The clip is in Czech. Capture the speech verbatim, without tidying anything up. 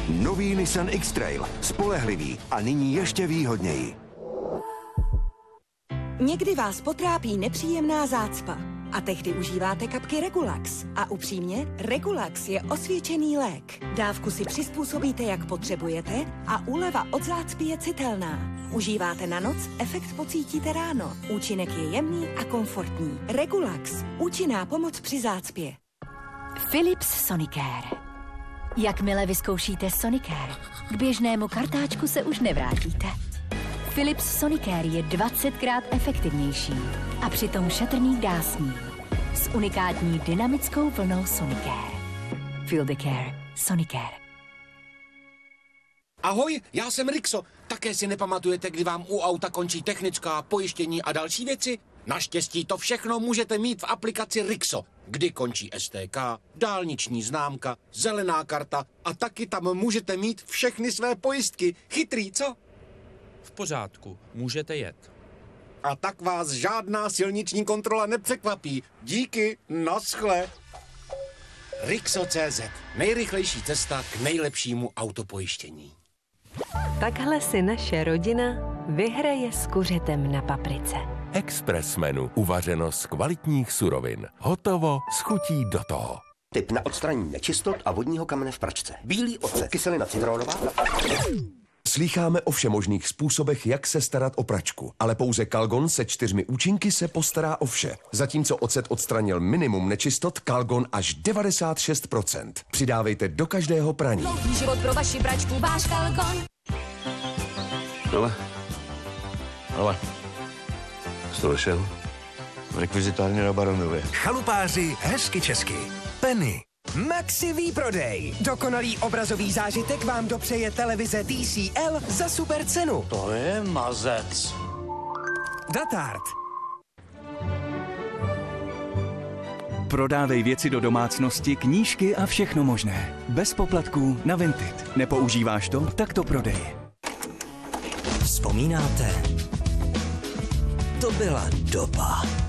Nový Nissan X-Trail. Spolehlivý a nyní ještě výhodněji. Někdy vás potrápí nepříjemná zácpa a tehdy užíváte kapky Regulax. A upřímně, Regulax je osvědčený lék. Dávku si přizpůsobíte, jak potřebujete a úleva od zácpy je citelná. Užíváte na noc, efekt pocítíte ráno. Účinek je jemný a komfortní. Regulax. Účinná pomoc při zácpě. Philips Sonicare. Jakmile vyzkoušíte Sonicare, k běžnému kartáčku se už nevrátíte. Philips Sonicare je dvacetkrát efektivnější a přitom šetrný k dásní. S unikátní dynamickou vlnou Sonicare. Feel the care. Sonicare. Ahoj, já jsem Rixo. Také si nepamatujete, kdy vám u auta končí technická, pojištění a další věci? Naštěstí to všechno můžete mít v aplikaci Rixo, kdy končí S T K, dálniční známka, zelená karta a taky tam můžete mít všechny své pojistky. Chytrý, co? V pořádku, můžete jet. A tak vás žádná silniční kontrola nepřekvapí. Díky, naschle. Rixo tečka cé zet. Nejrychlejší cesta k nejlepšímu autopojištění. Takhle si naše rodina vyhraje s kuřetem na paprice. Express menu. Uvařeno z kvalitních surovin. Hotovo s chutí do toho. Tip na odstranění nečistot a vodního kamene v pračce. Bílý ocet, kyselina citronová. Slýcháme o všemožných způsobech, jak se starat o pračku, ale pouze Calgon se čtyřmi účinky se postará o vše. Zatímco ocet odstranil minimum nečistot, Calgon až devadesát šest procent. Přidávejte do každého praní. Dlouhý život pro vaši pračku, váš Calgon. Ale, ale, jsi to vyšel? Rekvizitárně na Baronově. Chalupáři hezky česky. Penny. Maxi výprodej. Dokonalý obrazový zážitek vám dopřeje televize T C L za super cenu. To je mazec. Datard. Prodávej věci do domácnosti, knížky a všechno možné. Bez poplatků na Vinted. Nepoužíváš to? Tak to prodej. Vzpomínáte? To byla doba.